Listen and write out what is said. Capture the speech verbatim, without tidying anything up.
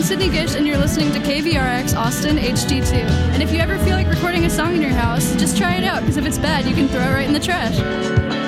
Sydney Gish, and you're listening to K V R X Austin H D two. And if you ever feel like recording a song in your house, just try it out, because if it's bad, you can throw it right in the trash.